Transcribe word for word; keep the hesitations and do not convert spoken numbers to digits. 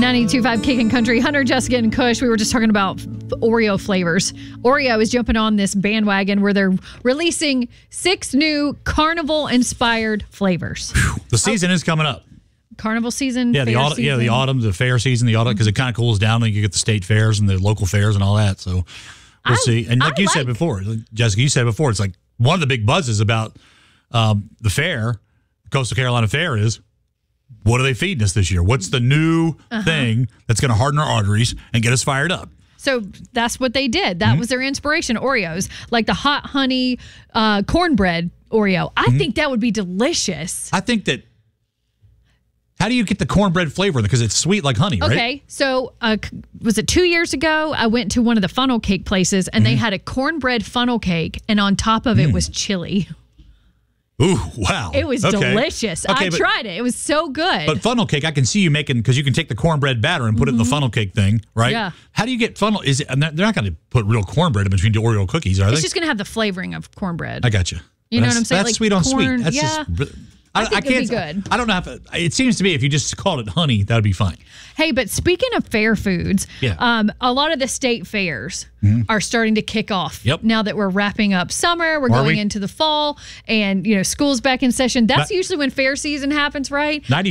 ninety-two point five Kickin' Country. Hunter, Jessica, and Kush. We were just talking about Oreo flavors. Oreo is jumping on this bandwagon where they're releasing six new carnival-inspired flavors. The season oh. is coming up. Carnival season? Yeah, the autumn, season. Yeah, the autumn, the fair season, the autumn, because it kind of cools down and you get the state fairs and the local fairs and all that. So we'll I, see. And like I you like, said before, Jessica, you said before, it's like one of the big buzzes about um, the fair, Coastal Carolina Fair is, what are they feeding us this year? What's the new uh-huh. thing that's going to harden our arteries and get us fired up? So that's what they did. That mm-hmm. was their inspiration, Oreos. Like the hot honey uh, cornbread Oreo. I mm-hmm. think that would be delicious. I think that, how do you get the cornbread flavor? Because it's sweet like honey, right? Okay, so uh, was it two years ago? I went to one of the funnel cake places, and mm-hmm. they had a cornbread funnel cake, and on top of it mm. was chili. Ooh, wow. It was okay. delicious. Okay, I but, tried it. It was so good. But funnel cake, I can see you making, because you can take the cornbread batter and put mm-hmm. it in the funnel cake thing, right? Yeah. How do you get funnel? Is it? They're not going to put real cornbread in between the Oreo cookies, are it's they? It's just going to have the flavoring of cornbread. I got you. You know what I'm saying? That's like sweet on corn, sweet. That's yeah. just... I, I think I can't, it'd be good. I don't know if it, it seems to me if you just called it honey, that would be fine. Hey, but speaking of fair foods, yeah. um, a lot of the state fairs mm-hmm. are starting to kick off. Yep. Now that we're wrapping up summer, we're are going we? into the fall, and you know school's back in session. That's Not, usually when fair season happens, right?